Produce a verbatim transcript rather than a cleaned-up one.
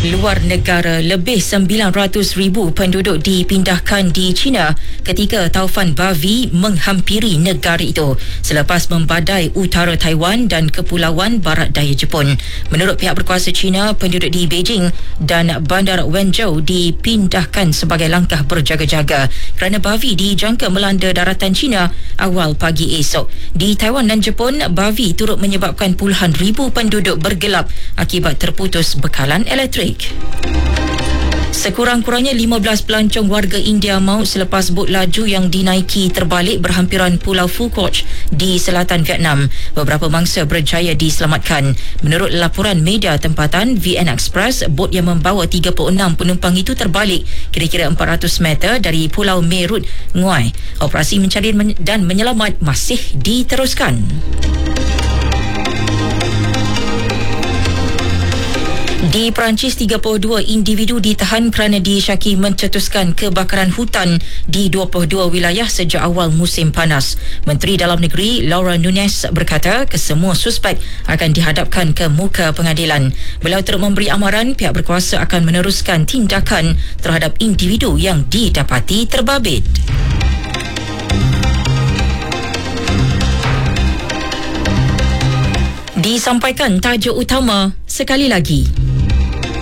Luar negara, lebih sembilan ratus ribu penduduk dipindahkan di China ketika taufan Bavi menghampiri negara itu selepas membadai utara Taiwan dan kepulauan barat daya Jepun. Menurut pihak berkuasa China, penduduk di Beijing dan bandar Wenzhou dipindahkan sebagai langkah berjaga-jaga kerana Bavi dijangka melanda daratan China awal pagi esok. Di Taiwan dan Jepun, Bavi turut menyebabkan puluhan ribu penduduk bergelap akibat terputus bekalan elektrik. Sekurang-kurangnya lima belas pelancong warga India maut selepas bot laju yang dinaiki terbalik berhampiran Pulau Phuket di selatan Vietnam. Beberapa mangsa berjaya diselamatkan. Menurut laporan media tempatan V N Express, bot yang membawa tiga puluh enam penumpang itu terbalik kira-kira empat ratus meter dari Pulau Merut, Nguai. Operasi mencari dan menyelamat masih diteruskan. Di Perancis, tiga puluh dua individu ditahan kerana disyaki mencetuskan kebakaran hutan di dua puluh dua wilayah sejak awal musim panas. Menteri Dalam Negeri Laura Nunez berkata kesemua suspek akan dihadapkan ke muka pengadilan. Beliau turut memberi amaran pihak berkuasa akan meneruskan tindakan terhadap individu yang didapati terbabit. Disampaikan tajuk utama sekali lagi.